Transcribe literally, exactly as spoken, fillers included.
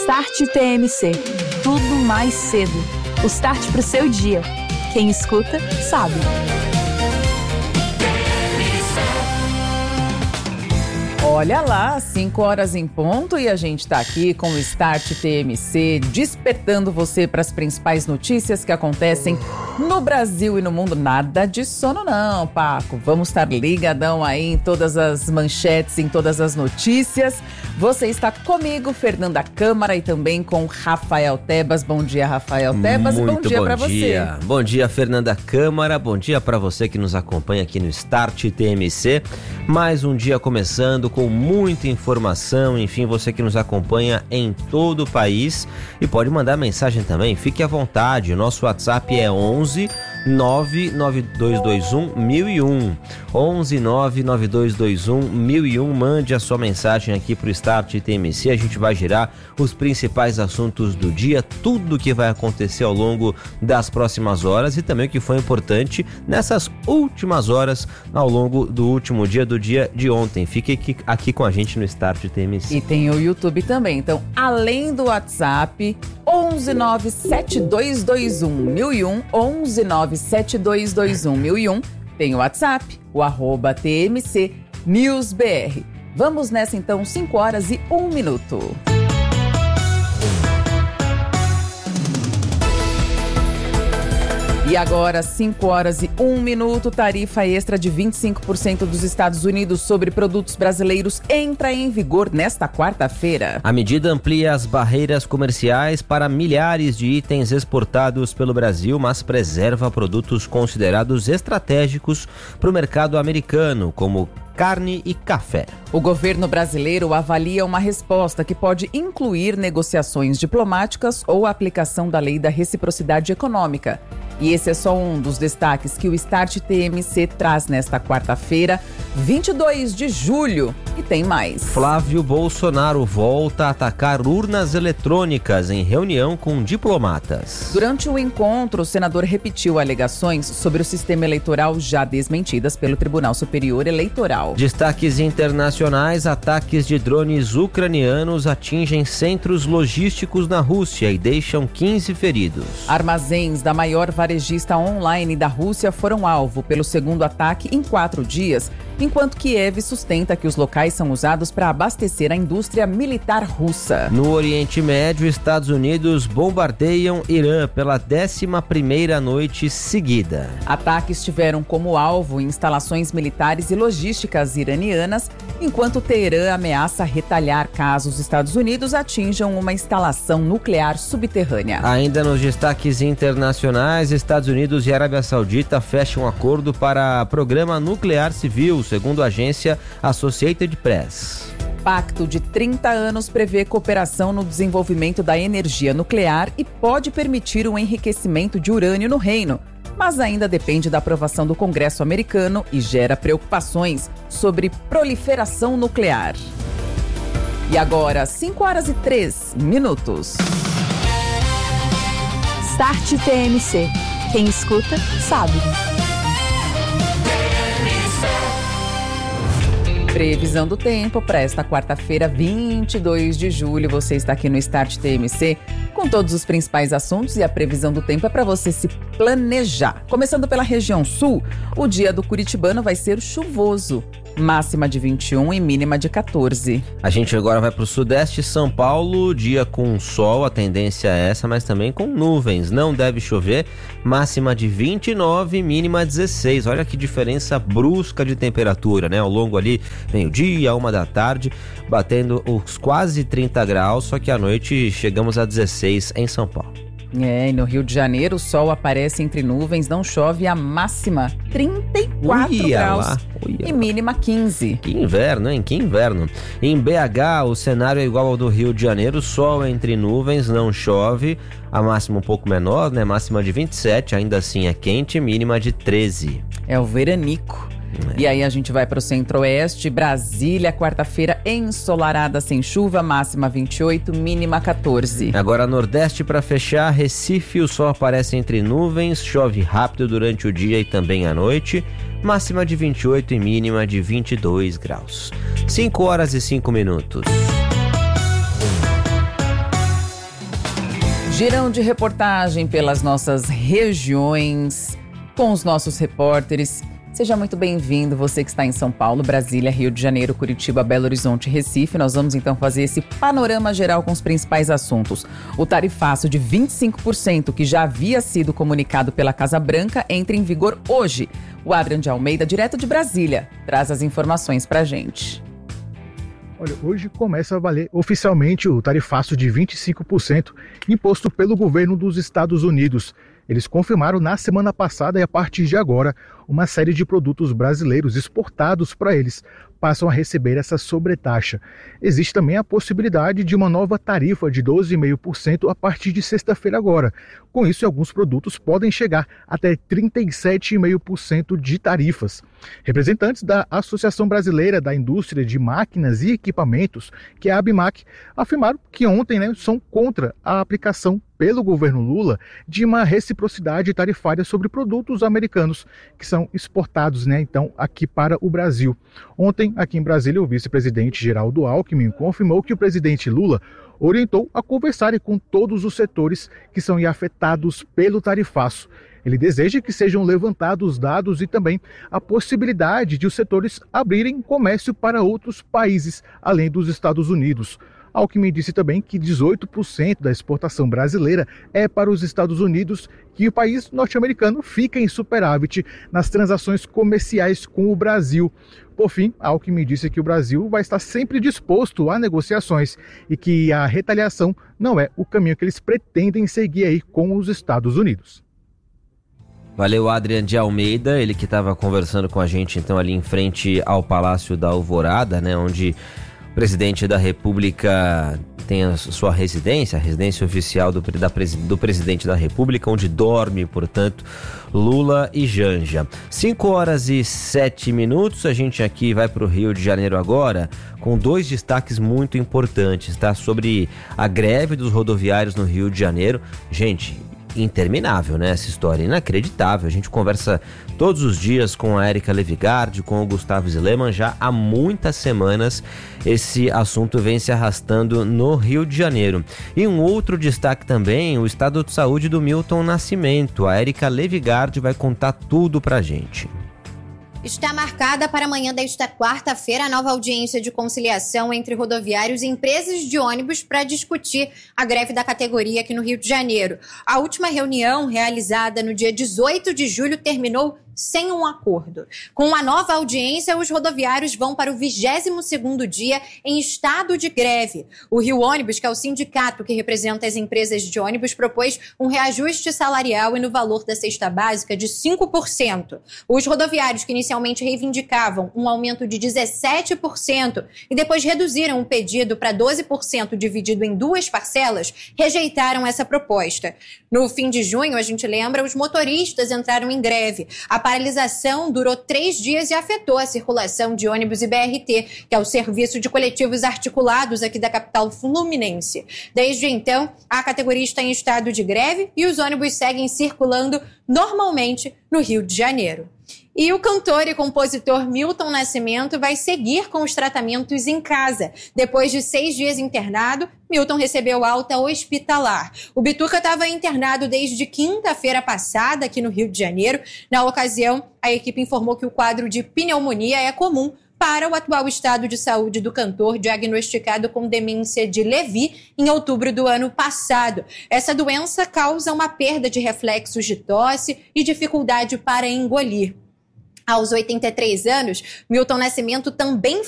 Start T M C. Tudo mais cedo. O start para o seu dia. Quem escuta, sabe. Olha lá, cinco horas em ponto e a gente está aqui com o Start T M C, despertando você para as principais notícias que acontecem no Brasil e no mundo. Nada de sono não, Paco. Vamos estar ligadão aí em todas as manchetes, em todas as notícias. Você está comigo, Fernanda Câmara, e também com Rafael Tebas. Bom dia, Rafael Tebas. Muito bom dia para você. Bom dia, Fernanda Câmara. Bom dia para você que nos acompanha aqui no Start T M C. Mais um dia começando com muita informação, enfim, você que nos acompanha em todo o país e pode mandar mensagem também, fique à vontade, o nosso WhatsApp é onze nove nove dois dois um mil e um, onze nove nove dois dois um mil e um, mande a sua mensagem aqui para o Start T M C, a gente vai girar os principais assuntos do dia, tudo que vai acontecer ao longo das próximas horas e também o que foi importante nessas últimas horas ao longo do último dia, do dia de ontem. Fique aqui, aqui com a gente no Start T M C. E tem o YouTube também, então além do WhatsApp, onze nove sete dois dois um mil e um, onze nove sete dois dois um mil e um, tem o WhatsApp, o arroba T M C News B R. Vamos nessa então, cinco horas e um minuto. E agora, cinco horas e um minuto, tarifa extra de vinte e cinco por cento dos Estados Unidos sobre produtos brasileiros entra em vigor nesta quarta-feira. A medida amplia as barreiras comerciais para milhares de itens exportados pelo Brasil, mas preserva produtos considerados estratégicos para o mercado americano, como carne e café. O governo brasileiro avalia uma resposta que pode incluir negociações diplomáticas ou a aplicação da lei da reciprocidade econômica. E esse é só um dos destaques que o Start T M C traz nesta quarta-feira, vinte e dois de julho. E tem mais. Flávio Bolsonaro volta a atacar urnas eletrônicas em reunião com diplomatas. Durante o encontro, o senador repetiu alegações sobre o sistema eleitoral já desmentidas pelo Tribunal Superior Eleitoral. Destaques internacionais: ataques de drones ucranianos atingem centros logísticos na Rússia e deixam quinze feridos. Armazéns da maior varejista online da Rússia foram alvo pelo segundo ataque em quatro dias, enquanto Kiev sustenta que os locais são usados para abastecer a indústria militar russa. No Oriente Médio, Estados Unidos bombardeiam Irã pela décima primeira noite seguida. Ataques tiveram como alvo instalações militares e logísticas iranianas, enquanto Teherã ameaça retalhar caso os Estados Unidos atinjam uma instalação nuclear subterrânea. Ainda nos destaques internacionais, Estados Unidos e Arábia Saudita fecham um acordo para programa nuclear civil, segundo a agência Associated Press. Pacto de trinta anos prevê cooperação no desenvolvimento da energia nuclear e pode permitir o enriquecimento de urânio no reino, mas ainda depende da aprovação do Congresso americano e gera preocupações sobre proliferação nuclear. E agora, cinco horas e três minutos. Start T M C. Quem escuta, sabe. Previsão do tempo para esta quarta-feira, vinte e dois de julho. Você está aqui no Start T M C com todos os principais assuntos e a previsão do tempo é para você se planejar. Começando pela região sul, o dia do curitibano vai ser chuvoso. Máxima de vinte e um e mínima de quatorze. A gente agora vai para o sudeste, São Paulo, dia com sol, a tendência é essa, mas também com nuvens, não deve chover, máxima de vinte e nove, mínima dezesseis, olha que diferença brusca de temperatura, né, ao longo ali, meio-dia, uma da tarde, batendo os quase trinta graus, só que à noite chegamos a dezesseis em São Paulo. É, e no Rio de Janeiro o sol aparece entre nuvens, não chove, a máxima trinta e quatro Uia graus lá, uia e lá. mínima quinze. Que inverno, hein? Que inverno. Em B H, o cenário é igual ao do Rio de Janeiro, sol entre nuvens, não chove, a máxima um pouco menor, né? Máxima de vinte e sete, ainda assim é quente, mínima de treze. É o veranico. E aí a gente vai para o centro-oeste, Brasília, quarta-feira ensolarada sem chuva, máxima vinte e oito, mínima quatorze. Agora nordeste para fechar, Recife, o sol aparece entre nuvens, chove rápido durante o dia e também à noite, máxima de vinte e oito e mínima de vinte e dois graus. cinco horas e cinco minutos. Girão de reportagem pelas nossas regiões, com os nossos repórteres. Seja muito bem-vindo, você que está em São Paulo, Brasília, Rio de Janeiro, Curitiba, Belo Horizonte, Recife. Nós vamos então fazer esse panorama geral com os principais assuntos. O tarifaço de vinte e cinco por cento, que já havia sido comunicado pela Casa Branca, entra em vigor hoje. O Adrian de Almeida, direto de Brasília, traz as informações pra gente. Olha, hoje começa a valer oficialmente o tarifaço de vinte e cinco por cento imposto pelo governo dos Estados Unidos. Eles confirmaram na semana passada e a partir de agora, uma série de produtos brasileiros exportados para eles passam a receber essa sobretaxa. Existe também a possibilidade de uma nova tarifa de doze vírgula cinco por cento a partir de sexta-feira agora. Com isso, alguns produtos podem chegar até trinta e sete vírgula cinco por cento de tarifas. Representantes da Associação Brasileira da Indústria de Máquinas e Equipamentos, que é a ABMAQ, afirmaram que ontem né, são contra a aplicação pelo governo Lula de uma reciprocidade tarifária sobre produtos americanos que são exportados, né, então, aqui para o Brasil. Ontem, aqui em Brasília, o vice-presidente Geraldo Alckmin confirmou que o presidente Lula orientou a conversarem com todos os setores que são afetados pelo tarifaço. Ele deseja que sejam levantados dados e também a possibilidade de os setores abrirem comércio para outros países, além dos Estados Unidos. Alckmin disse também que dezoito por cento da exportação brasileira é para os Estados Unidos, que o país norte-americano fica em superávit nas transações comerciais com o Brasil. Por fim, Alckmin disse que o Brasil vai estar sempre disposto a negociações e que a retaliação não é o caminho que eles pretendem seguir aí com os Estados Unidos. Valeu, Adrian de Almeida, ele que estava conversando com a gente então ali em frente ao Palácio da Alvorada, né, onde o presidente da República tem a sua residência, a residência oficial do, da, do presidente da República, onde dorme, portanto, Lula e Janja. cinco horas e sete minutos, a gente aqui vai para o Rio de Janeiro agora, com dois destaques muito importantes, tá? Sobre a greve dos rodoviários no Rio de Janeiro. Gente, interminável, né? Essa história inacreditável. A gente conversa todos os dias com a Érica Levigardi, com o Gustavo Zileman. Já há muitas semanas esse assunto vem se arrastando no Rio de Janeiro. E um outro destaque também, o estado de saúde do Milton Nascimento. A Érica Levigardi vai contar tudo pra gente. Está marcada para amanhã desta quarta-feira a nova audiência de conciliação entre rodoviários e empresas de ônibus para discutir a greve da categoria aqui no Rio de Janeiro. A última reunião, realizada no dia dezoito de julho, terminou sem um acordo. Com a nova audiência, os rodoviários vão para o vigésimo segundo dia em estado de greve. O Rio Ônibus, que é o sindicato que representa as empresas de ônibus, propôs um reajuste salarial e no valor da cesta básica de cinco por cento. Os rodoviários, que inicialmente reivindicavam um aumento de dezessete por cento e depois reduziram o pedido para doze por cento dividido em duas parcelas, rejeitaram essa proposta. No fim de junho, a gente lembra, os motoristas entraram em greve. A A paralisação durou três dias e afetou a circulação de ônibus e B R T, que é o serviço de coletivos articulados aqui da capital fluminense. Desde então, a categoria está em estado de greve e os ônibus seguem circulando normalmente no Rio de Janeiro. E o cantor e compositor Milton Nascimento vai seguir com os tratamentos em casa. Depois de seis dias internado, Milton recebeu alta hospitalar. O Bituca estava internado desde quinta-feira passada aqui no Rio de Janeiro. Na ocasião, a equipe informou que o quadro de pneumonia é comum para o atual estado de saúde do cantor, diagnosticado com demência de Lewy em outubro do ano passado. Essa doença causa uma perda de reflexos de tosse e dificuldade para engolir. Aos oitenta e três anos, Milton Nascimento também